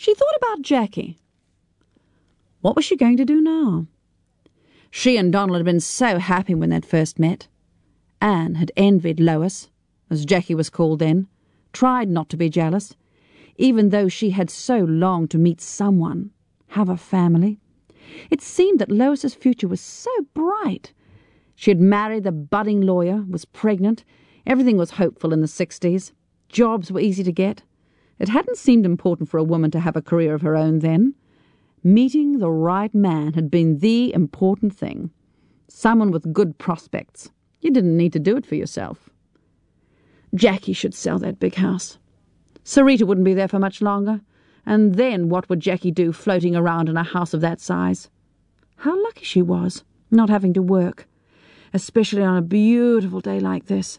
She thought about Jackie. What was she going to do now? She and Donald had been so happy when they'd first met. Anne had envied Lois, as Jackie was called then, tried not to be jealous, even though she had so longed to meet someone, have a family. It seemed that Lois's future was so bright. She had married the budding lawyer, was pregnant, everything was hopeful in the 60s, jobs were easy to get. It hadn't seemed important for a woman to have a career of her own then. Meeting the right man had been the important thing. Someone with good prospects. You didn't need to do it for yourself. Jackie should sell that big house. Sarita wouldn't be there for much longer, and then what would Jackie do floating around in a house of that size? How lucky she was, not having to work, especially on a beautiful day like this.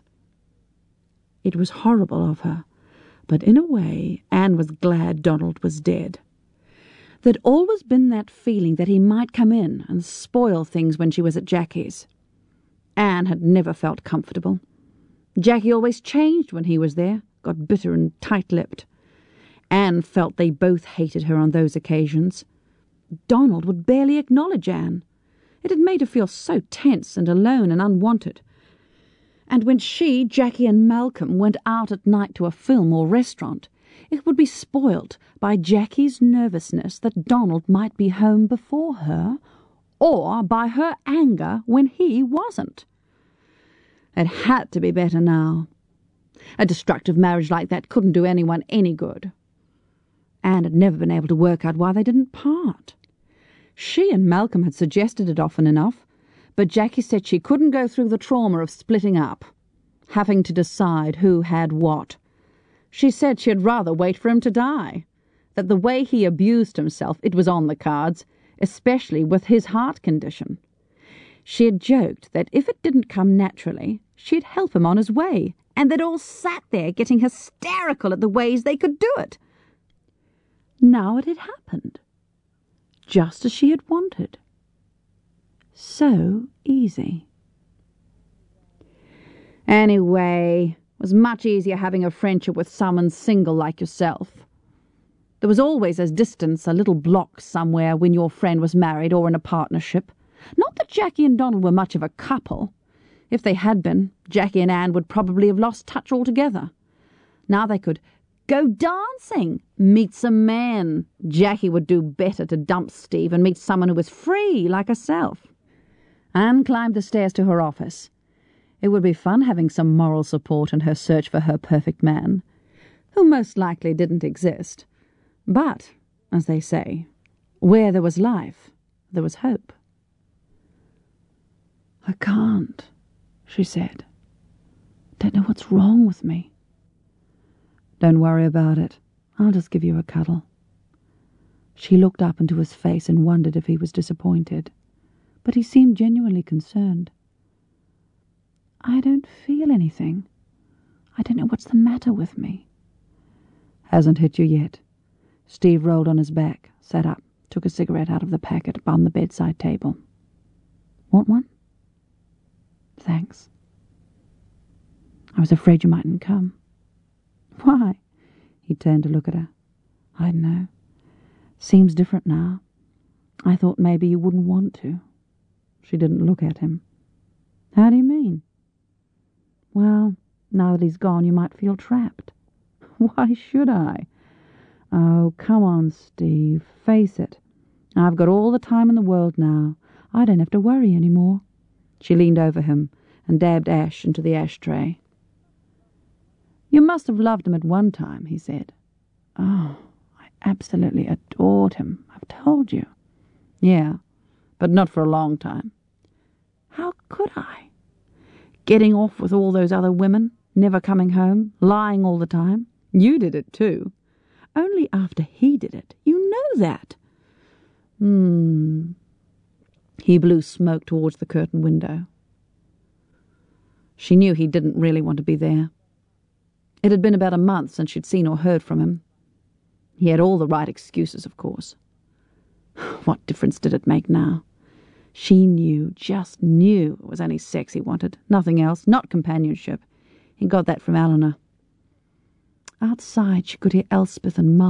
It was horrible of her, but in a way Anne was glad Donald was dead. There'd always been that feeling that he might come in and spoil things when she was at Jackie's. Anne had never felt comfortable. Jackie always changed when he was there, got bitter and tight-lipped. Anne felt they both hated her on those occasions. Donald would barely acknowledge Anne. It had made her feel so tense and alone and unwanted. And when she, Jackie and Malcolm went out at night to a film or restaurant, it would be spoilt by Jackie's nervousness that Donald might be home before her, or by her anger when he wasn't. It had to be better now. A destructive marriage like that couldn't do anyone any good. Anne had never been able to work out why they didn't part. She and Malcolm had suggested it often enough, but Jackie said she couldn't go through the trauma of splitting up, having to decide who had what. She said she'd rather wait for him to die, that the way he abused himself, it was on the cards, especially with his heart condition. She had joked that if it didn't come naturally, she'd help him on his way, and they'd all sat there getting hysterical at the ways they could do it. Now it had happened, just as she had wanted. So easy. Anyway, it was much easier having a friendship with someone single like yourself. There was always a distance, a little block somewhere when your friend was married or in a partnership. Not that Jackie and Donald were much of a couple. If they had been, Jackie and Anne would probably have lost touch altogether. Now they could go dancing, meet some men. Jackie would do better to dump Steve and meet someone who was free like herself. Anne climbed the stairs to her office. It would be fun having some moral support in her search for her perfect man, who most likely didn't exist. But, as they say, where there was life, there was hope. "I can't," she said. "Don't know what's wrong with me." "Don't worry about it. I'll just give you a cuddle." She looked up into his face and wondered if he was disappointed, but he seemed genuinely concerned. "I don't feel anything. I don't know what's the matter with me." "Hasn't hit you yet." Steve rolled on his back, sat up, took a cigarette out of the packet on the bedside table. "Want one?" "Thanks. I was afraid you mightn't come." "Why?" He turned to look at her. "I don't know. Seems different now. I thought maybe you wouldn't want to." She didn't look at him. "How do you mean?" "Well, now that he's gone, you might feel trapped." "Why should I?" "Oh, come on, Steve. Face it. I've got all the time in the world now. I don't have to worry any more." She leaned over him and dabbed ash into the ashtray. "You must have loved him at one time," he said. "Oh, I absolutely adored him. I've told you." "Yeah, but not for a long time." "How could I? Getting off with all those other women, never coming home, lying all the time. You did it too. Only after he did it. You know that." He blew smoke towards the curtain window. She knew he didn't really want to be there. It had been about a month since she'd seen or heard from him. He had all the right excuses, of course. What difference did it make now? She knew, just knew, it was only sex he wanted, nothing else, not companionship. He got that from Eleanor. Outside she could hear Elspeth and Mum